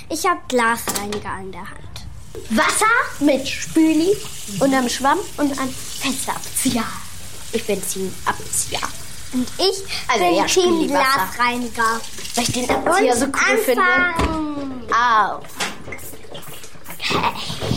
Ich habe Glasreiniger an der Hand. Wasser mit Spüli und einem Schwamm und einem Fensterabzieher. Ich bin Teamabzieher. Und ich bin Team Glasreiniger. Weil ich den Abzieher so cool finde. Auf. Okay.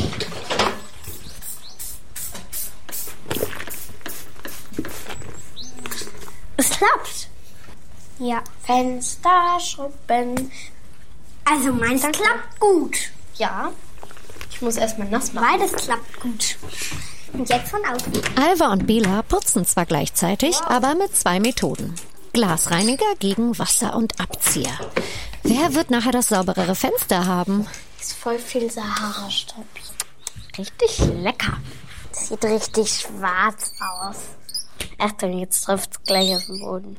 Es klappt. Ja. Fenster schrubben. Also meins klappt gut. Ja. Ich muss erstmal nass machen. Beides klappt gut. Und jetzt von außen. Alva und Bela putzen zwar gleichzeitig, aber mit 2 Methoden. Glasreiniger gegen Wasser und Abzieher. Wer wird nachher das sauberere Fenster haben? Ist voll viel Sahara-Staub. Richtig lecker. Sieht richtig schwarz aus. Achtung, jetzt trifft es gleich auf den Boden.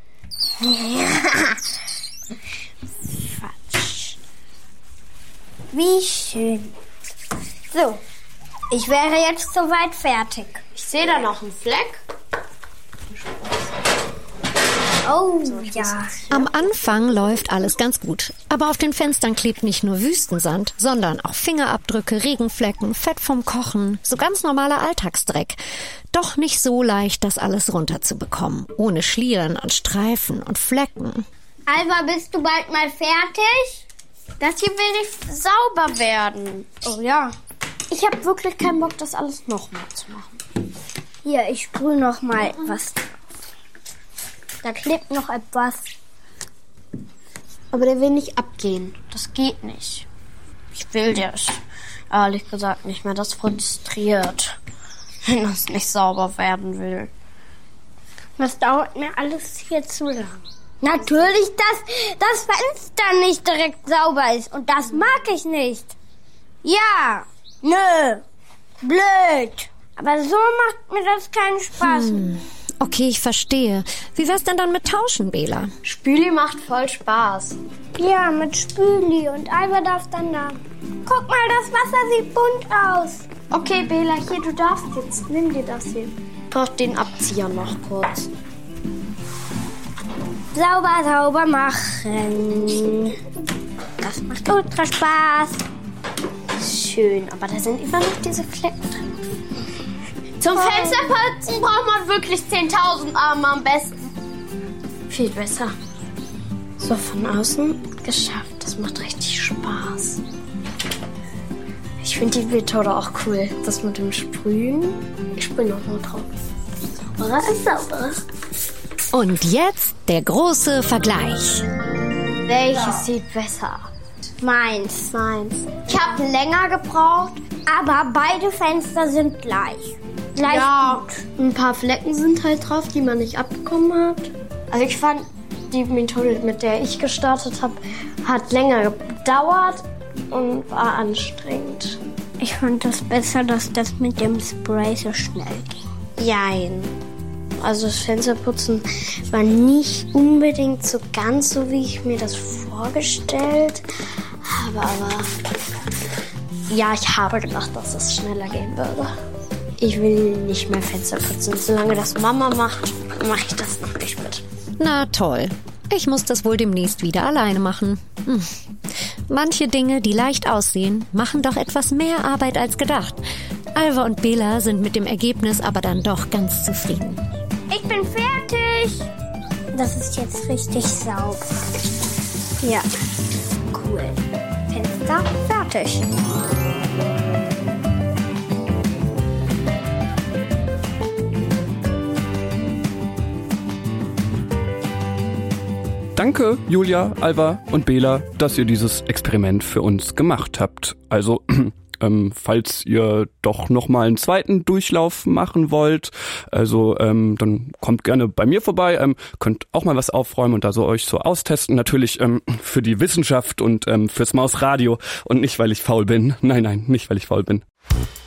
Quatsch. Wie schön. So, ich wäre jetzt soweit fertig. Ich sehe da noch einen Fleck. Oh, ja. Am Anfang läuft alles ganz gut. Aber auf den Fenstern klebt nicht nur Wüstensand, sondern auch Fingerabdrücke, Regenflecken, Fett vom Kochen, so ganz normaler Alltagsdreck. Doch nicht so leicht, das alles runterzubekommen. Ohne Schlieren und Streifen und Flecken. Alva, bist du bald mal fertig? Das hier will nicht sauber werden. Oh ja. Ich habe wirklich keinen Bock, das alles nochmal zu machen. Hier, ich sprühe noch mal was drauf. Da klebt noch etwas. Aber der will nicht abgehen. Das geht nicht. Ich will das ehrlich gesagt nicht mehr. Das frustriert, wenn das nicht sauber werden will. Das dauert mir alles hier zu lang. Natürlich, dass das Fenster nicht direkt sauber ist. Und das mag ich nicht. Ja, nö, blöd. Aber so macht mir das keinen Spaß. Okay, ich verstehe. Wie wär's denn dann mit Tauschen, Bela? Spüli macht voll Spaß. Ja, mit Spüli. Und Alva darf dann da. Guck mal, das Wasser sieht bunt aus. Okay, Bela, hier, du darfst jetzt. Nimm dir das hier. Ich brauch den Abzieher noch kurz. Sauber machen. Das macht ultra Spaß. Schön, aber da sind immer noch diese Flecken drin. Zum Fensterputzen braucht man wirklich 10.000 Arme am besten. Viel besser. So, von außen geschafft. Das macht richtig Spaß. Ich finde die Methode auch cool. Das mit dem Sprühen. Ich sprühe noch mal drauf. Sauberer ist sauberer. Und jetzt der große Vergleich. Welches sieht besser? Meins. Ich habe länger gebraucht. Aber beide Fenster sind gleich. Gleich Ja, gut. ein paar Flecken sind halt drauf, die man nicht abbekommen hat. Also ich fand, die Methode, mit der ich gestartet habe, hat länger gedauert und war anstrengend. Ich fand das besser, dass das mit dem Spray so schnell ging. Jein. Also das Fensterputzen war nicht unbedingt so ganz so, wie ich mir das vorgestellt habe. Aber ja, ich habe gedacht, dass es schneller gehen würde. Ich will nicht mehr Fenster putzen. Solange das Mama macht, mache ich das noch nicht mit. Na toll. Ich muss das wohl demnächst wieder alleine machen. Manche Dinge, die leicht aussehen, machen doch etwas mehr Arbeit als gedacht. Alva und Bela sind mit dem Ergebnis aber dann doch ganz zufrieden. Ich bin fertig. Das ist jetzt richtig sauber. Ja, cool. Fenster fertig. Danke, Julia, Alva und Bela, dass ihr dieses Experiment für uns gemacht habt. Also, falls ihr doch nochmal einen zweiten Durchlauf machen wollt, also dann kommt gerne bei mir vorbei, könnt auch mal was aufräumen und da so euch so austesten. Natürlich für die Wissenschaft und fürs Mausradio und nicht, weil ich faul bin. Nein, nicht, weil ich faul bin.